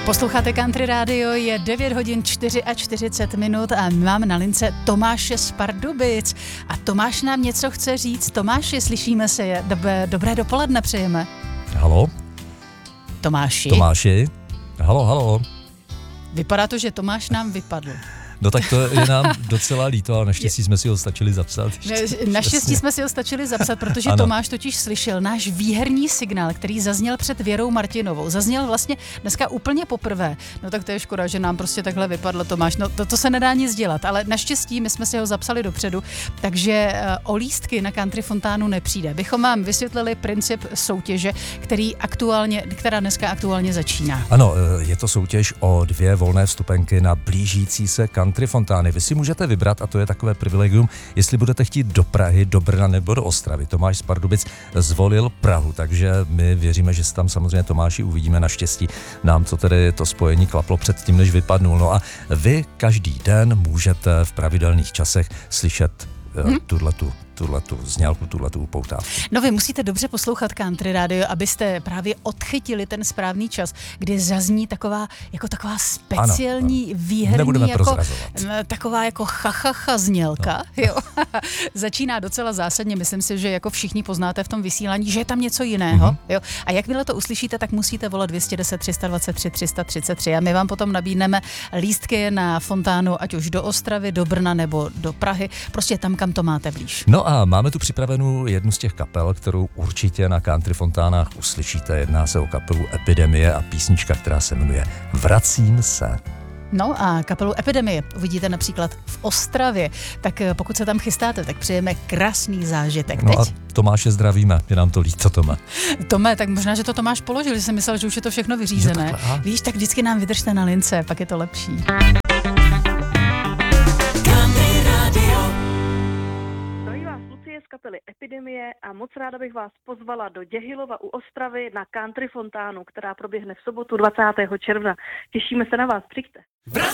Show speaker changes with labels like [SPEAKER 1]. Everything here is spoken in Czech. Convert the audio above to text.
[SPEAKER 1] Posloucháte Country Radio, je 9 hodin 44 minut a máme na lince Tomáše z Pardubic. A Tomáš nám něco chce říct. Tomáši, slyšíme se, dobré dopoledne přejeme.
[SPEAKER 2] Halo?
[SPEAKER 1] Tomáši?
[SPEAKER 2] Halo?
[SPEAKER 1] Vypadá to, že Tomáš nám vypadl.
[SPEAKER 2] No tak to je nám docela líto, ale naštěstí jsme si ho stačili zapsat.
[SPEAKER 1] Naštěstí jsme si ho stačili zapsat, protože ano. Tomáš totiž slyšel náš výherní signál, který zazněl před Věrou Martinovou. Zazněl vlastně dneska úplně poprvé. No tak to je škoda, že nám prostě takhle vypadlo, Tomáš. No to se nedá nic dělat, ale naštěstí my jsme si ho zapsali dopředu, takže o lístky na Country Fontánu nepřijde. Bychom vám vysvětlili princip soutěže, která dneska aktuálně začíná.
[SPEAKER 2] Ano, je to soutěž o 2 volné vstupenky na blížící se Country Fontány. Vy si můžete vybrat, a to je takové privilegium, jestli budete chtít do Prahy, do Brna nebo do Ostravy. Tomáš z Pardubic zvolil Prahu, takže my věříme, že se tam samozřejmě Tomáši uvidíme. Naštěstí nám to spojení klaplo před tím, než vypadnul. No a vy každý den můžete v pravidelných časech slyšet tuhletu znělku, tuhletu upoutávku.
[SPEAKER 1] No vy musíte dobře poslouchat Country Radio, abyste právě odchytili ten správný čas, kdy zazní taková speciální výherní,
[SPEAKER 2] nebudeme
[SPEAKER 1] taková jako chachacha znělka. No. Jo. Začíná docela zásadně, myslím si, že jako všichni poznáte v tom vysílání, že je tam něco jiného. Mm-hmm. Jo. A jakmile to uslyšíte, tak musíte volat 210 323 333 a my vám potom nabídneme lístky na fontánu, ať už do Ostravy, do Brna nebo do Prahy, prostě tam, kam to máte blíž.
[SPEAKER 2] No a máme tu připravenou jednu z těch kapel, kterou určitě na Country Fontánách uslyšíte. Jedná se o kapelu Epidemie a písnička, která se jmenuje Vracím se.
[SPEAKER 1] No a kapelu Epidemie uvidíte například v Ostravě, tak pokud se tam chystáte, tak přejeme krásný zážitek.
[SPEAKER 2] No a Tomáše zdravíme, je nám to líto, Tome.
[SPEAKER 1] Tome, tak možná, že to Tomáš položil, že jsem myslel, že už je to všechno vyřízené. Víš, tak vždycky nám vydržte na lince, pak je to lepší.
[SPEAKER 3] Z kapely Epidemie a moc ráda bych vás pozvala do Děhilova u Ostravy na Country Fontánu, která proběhne v sobotu 20. června. Těšíme se na vás, přijďte.